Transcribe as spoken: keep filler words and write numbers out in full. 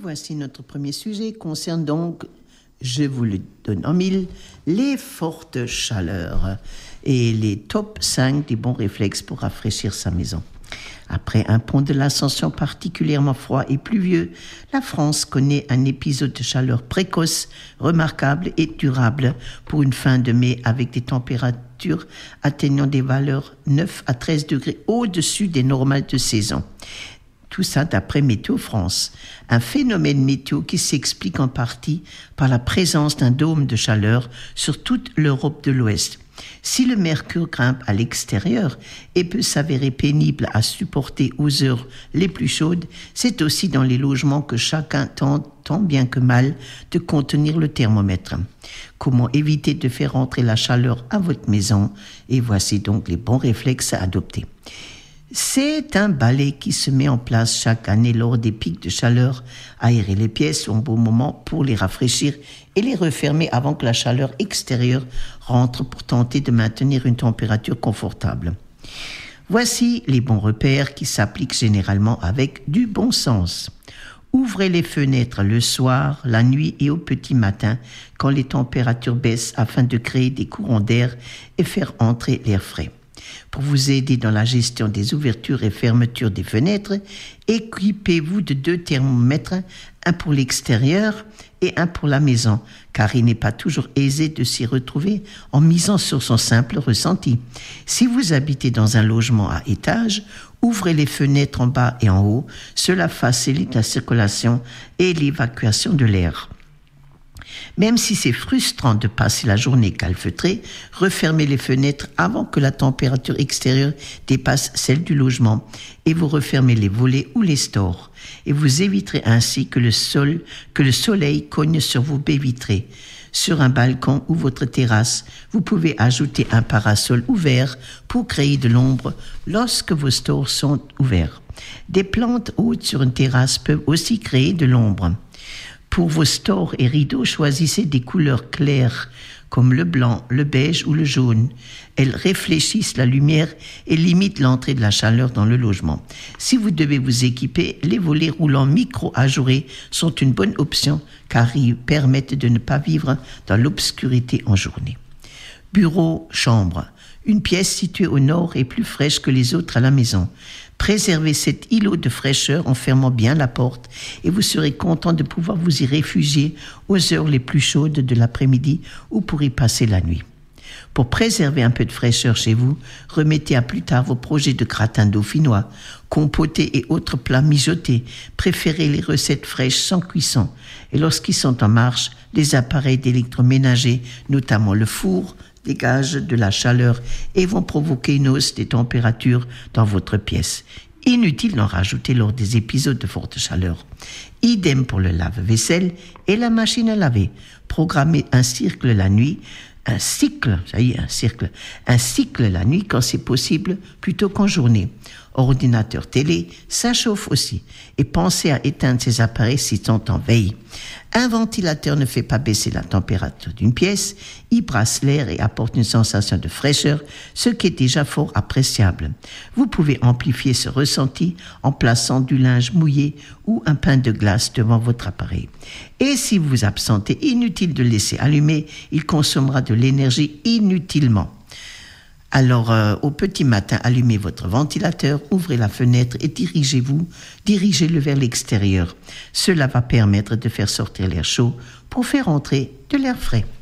voici notre premier sujet, concerne donc, je vous le donne en mille, les fortes chaleurs et les top cinq des bons réflexes pour rafraîchir sa maison. Après un pont de l'Ascension particulièrement froid et pluvieux, la France connaît un épisode de chaleur précoce, remarquable et durable pour une fin de mai avec des températures atteignant des valeurs neuf à treize degrés au-dessus des normales de saison. Tout ça d'après Météo France, un phénomène météo qui s'explique en partie par la présence d'un dôme de chaleur sur toute l'Europe de l'Ouest. Si le mercure grimpe à l'extérieur et peut s'avérer pénible à supporter aux heures les plus chaudes, c'est aussi dans les logements que chacun tente tant bien que mal de contenir le thermomètre. Comment éviter de faire entrer la chaleur à votre maison? Et voici donc les bons réflexes à adopter. C'est un balai qui se met en place chaque année lors des pics de chaleur. Aérer les pièces au bon moment pour les rafraîchir et les refermer avant que la chaleur extérieure rentre pour tenter de maintenir une température confortable. Voici les bons repères qui s'appliquent généralement avec du bon sens. Ouvrez les fenêtres le soir, la nuit et au petit matin quand les températures baissent afin de créer des courants d'air et faire entrer l'air frais. Pour vous aider dans la gestion des ouvertures et fermetures des fenêtres, équipez-vous de deux thermomètres, un pour l'extérieur et un pour la maison, car il n'est pas toujours aisé de s'y retrouver en misant sur son simple ressenti. Si vous habitez dans un logement à étage, ouvrez les fenêtres en bas et en haut, cela facilite la circulation et l'évacuation de l'air. Même si c'est frustrant de passer la journée calfeutrée, refermez les fenêtres avant que la température extérieure dépasse celle du logement et vous refermez les volets ou les stores. Et vous éviterez ainsi que le sol, que le soleil cogne sur vos baies vitrées. Sur un balcon ou votre terrasse, vous pouvez ajouter un parasol ouvert pour créer de l'ombre lorsque vos stores sont ouverts. Des plantes hautes sur une terrasse peuvent aussi créer de l'ombre. Pour vos stores et rideaux, choisissez des couleurs claires comme le blanc, le beige ou le jaune. Elles réfléchissent la lumière et limitent l'entrée de la chaleur dans le logement. Si vous devez vous équiper, les volets roulants micro-ajourés sont une bonne option car ils permettent de ne pas vivre dans l'obscurité en journée. Bureau, chambre. Une pièce située au nord est plus fraîche que les autres à la maison. Préservez cet îlot de fraîcheur en fermant bien la porte et vous serez content de pouvoir vous y réfugier aux heures les plus chaudes de l'après-midi ou pour y passer la nuit. Pour préserver un peu de fraîcheur chez vous, remettez à plus tard vos projets de gratin dauphinois, compotés et autres plats mijotés. Préférez les recettes fraîches sans cuisson. Et lorsqu'ils sont en marche, les appareils d'électroménager, notamment le four, dégagent de la chaleur et vont provoquer une hausse des températures dans votre pièce. Inutile d'en rajouter lors des épisodes de forte chaleur. Idem pour le lave-vaisselle et la machine à laver. Programmez un cycle la nuit, un cycle, ça y est, un cycle, un cycle la nuit quand c'est possible plutôt qu'en journée. Ordinateur, télé, ça chauffe aussi. Et pensez à éteindre ces appareils s'ils sont en veille. Un ventilateur ne fait pas baisser la température d'une pièce, il brasse l'air et apporte une sensation de fraîcheur, ce qui est déjà fort appréciable. Vous pouvez amplifier ce ressenti en plaçant du linge mouillé ou un pain de glace devant votre appareil. Et si vous vous absentez, inutile de le laisser allumer, il consommera de l'énergie inutilement. Alors, euh, au petit matin, allumez votre ventilateur, ouvrez la fenêtre et dirigez-vous, dirigez-le vers l'extérieur. Cela va permettre de faire sortir l'air chaud pour faire entrer de l'air frais.